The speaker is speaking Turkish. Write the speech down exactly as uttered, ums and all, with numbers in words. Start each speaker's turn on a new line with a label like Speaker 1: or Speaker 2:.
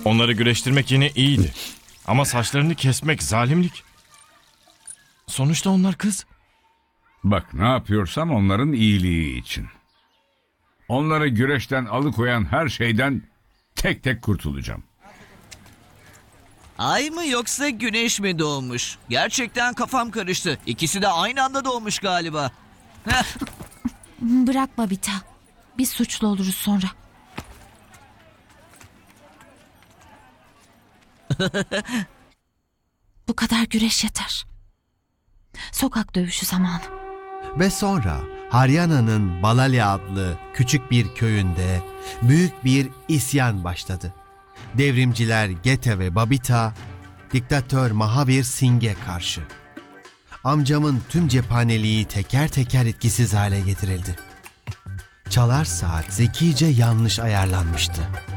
Speaker 1: Onları güreştirmek yine iyiydi. Ama saçlarını kesmek zalimlik. Sonuçta onlar kız.
Speaker 2: Bak, ne yapıyorsam onların iyiliği için. Onları güreşten alıkoyan her şeyden tek tek kurtulacağım.
Speaker 3: Ay mı yoksa güneş mi doğmuş? Gerçekten kafam karıştı. İkisi de aynı anda doğmuş galiba. Heh.
Speaker 4: Bırak Babita. Biz suçlu oluruz sonra. Bu kadar güreş yeter. Sokak dövüşü zamanı.
Speaker 5: Ve sonra Haryana'nın Balali adlı küçük bir köyünde büyük bir isyan başladı. Devrimciler Gete ve Babita, diktatör Mahavir Singh'e karşı. Amcamın tüm cephaneliği teker teker etkisiz hale getirildi. Çalar saat zekice yanlış ayarlanmıştı.